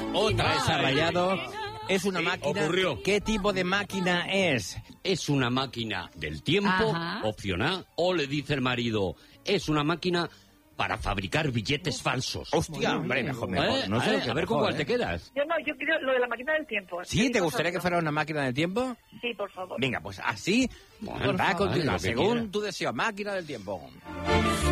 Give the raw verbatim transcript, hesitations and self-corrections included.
Otra vez ha rayado. Es una máquina. Ocurrió. ¿Qué tipo de máquina es? Es una máquina del tiempo, Ajá. opción A, o le dice el marido, es una máquina para fabricar billetes falsos. Hostia, hombre, mejor, mejor. ¿Eh? No sé ¿Eh? lo que A ver mejor, con cuál ¿eh? te quedas. Yo no, yo quiero lo de la máquina del tiempo. ¿Sí? ¿Te gustaría que fuera una máquina del tiempo? Sí, por favor. Venga, pues así Bueno, va a por continuar, favor, lo que según quiera. tu deseo, máquina del tiempo.